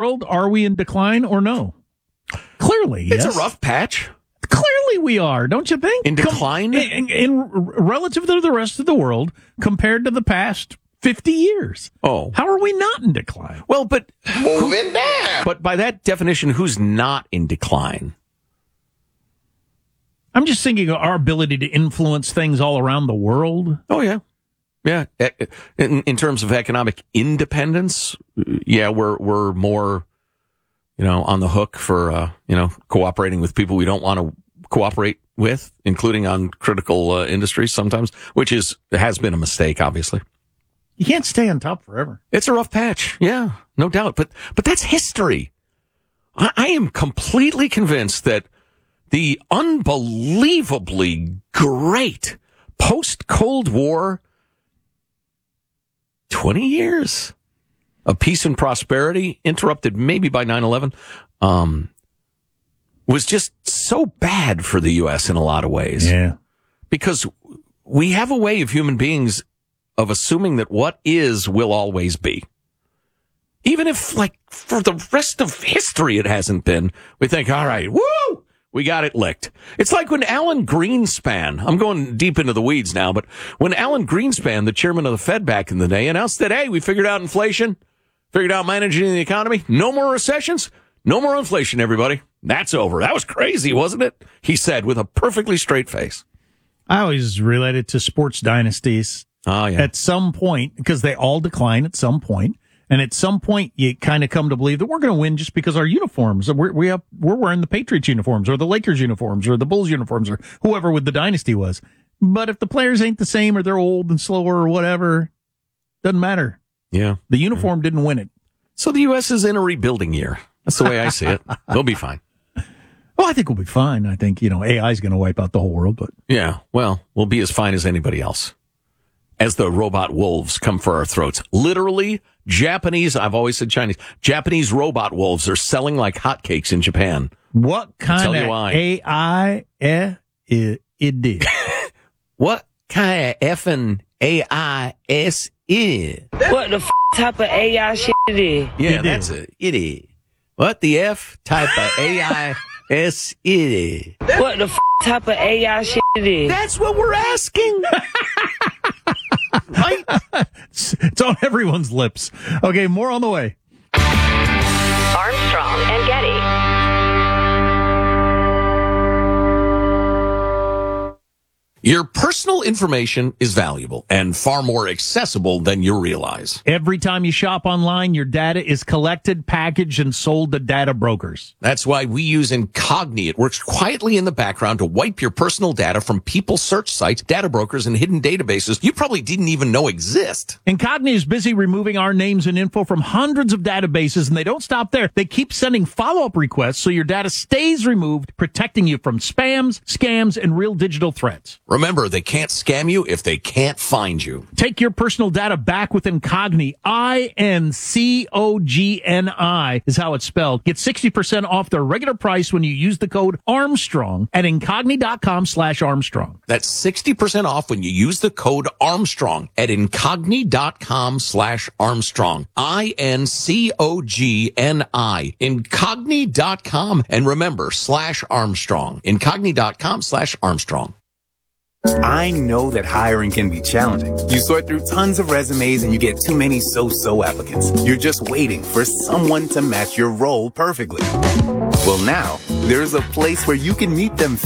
world, are we in decline or no? Clearly, yes. It's a rough patch. Clearly we are, don't you think? In decline? In relative to the rest of the world, compared to the past 50 years. Oh. How are we not in decline? Well, but... Moving down. But by that definition, who's not in decline? I'm just thinking of our ability to influence things all around the world. Oh, yeah. Yeah. In terms of economic independence, yeah, we're more, on the hook for, cooperating with people we don't want to cooperate with, including on critical industries sometimes, which has been a mistake, obviously. You can't stay on top forever. It's a rough patch. Yeah, no doubt. But that's history. I am completely convinced that the unbelievably great post-Cold War 20 years of peace and prosperity, interrupted maybe by 9/11, was just so bad for the U.S. in a lot of ways. Yeah. Because we have a way of human beings of assuming that what is will always be. Even if, for the rest of history it hasn't been, we think, all right, woo! We got it licked. It's like when Alan Greenspan, I'm going deep into the weeds now, but when Alan Greenspan, the chairman of the Fed back in the day, announced that, hey, we figured out inflation, figured out managing the economy, no more recessions, no more inflation, everybody. That's over. That was crazy, wasn't it? He said with a perfectly straight face. I always relate it to sports dynasties. Oh, yeah. At some point, because they all decline at some point. And at some point, you kind of come to believe that we're going to win just because our uniforms. We're wearing the Patriots uniforms or the Lakers uniforms or the Bulls uniforms or whoever with the dynasty was. But if the players ain't the same or they're old and slower or whatever, doesn't matter. Yeah. The uniform didn't win it. So the U.S. is in a rebuilding year. That's the way I see it. They'll be fine. Well, I think we'll be fine. I think, AI is going to wipe out the whole world. But yeah, well, we'll be as fine as anybody else. As the robot wolves come for our throats. Literally, Japanese, I've always said Chinese, Japanese robot wolves are selling like hotcakes in Japan. What kind of why. AI it did? What kind of effing AI is it? What the type of AI shit it is? Yeah, that's it. It is. What the F type of AI is it? What the type of AI shit it is? That's what we're asking. Right? It's on everyone's lips. Okay, more on the way. Armstrong and Getty. Your personal information is valuable and far more accessible than you realize. Every time you shop online, your data is collected, packaged, and sold to data brokers. That's why we use Incogni. It works quietly in the background to wipe your personal data from people's search sites, data brokers, and hidden databases you probably didn't even know exist. Incogni is busy removing our names and info from hundreds of databases, and they don't stop there. They keep sending follow-up requests so your data stays removed, protecting you from spams, scams, and real digital threats. Remember, they can't scam you if they can't find you. Take your personal data back with Incogni. Incogni is how it's spelled. Get 60% off their regular price when you use the code Armstrong at Incogni.com/Armstrong. That's 60% off when you use the code Armstrong at Incogni.com/Armstrong. INCOGNI. Incogni.com. And remember, /Armstrong. Incogni.com/Armstrong. I know that hiring can be challenging. You sort through tons of resumes and you get too many so-so applicants. You're just waiting for someone to match your role perfectly. Well, now, there's a place where you can meet them fast.